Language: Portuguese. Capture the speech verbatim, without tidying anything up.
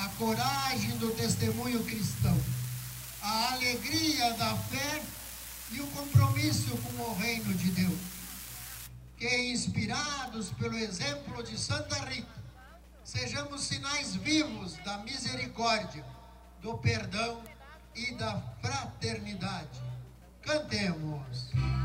a coragem do testemunho cristão, a alegria da fé e o compromisso com o reino de Deus. Que, inspirados pelo exemplo de Santa Rita, sejamos sinais vivos da misericórdia, do perdão e da fraternidade. Cantemos.